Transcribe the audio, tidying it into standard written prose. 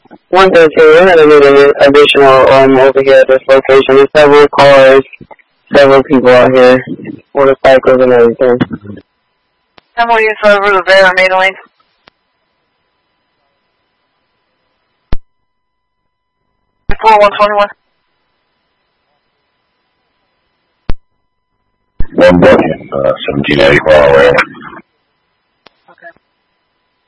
113, we're going to need an additional over here at this location. There's several cars, several people out here, motorcycles and everything. Someone use Rivera, Maiden Lane. Before 121. 1 bucket, 1780 mile away.